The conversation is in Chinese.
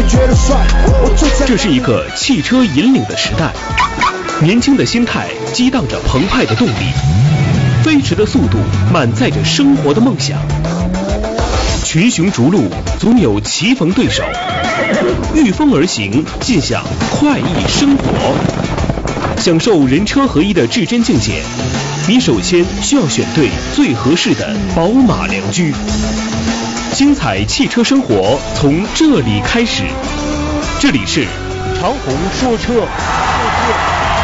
这是一个汽车引领的时代，年轻的心态激荡着澎湃的动力，飞驰的速度满载着生活的梦想。群雄逐鹿，总有棋逢对手，御风而行，尽享快意生活。享受人车合一的至臻境界，你首先需要选对最合适的宝马良驹。精彩汽车生活从这里开始，这里是长虹说车。